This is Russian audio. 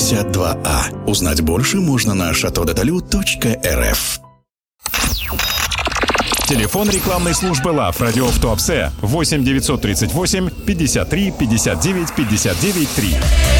52А. Узнать больше можно на chateaudetalu.rf. Телефон рекламной службы ЛАВ «Радиоф Туапсе» 8 938 53 59 59 3.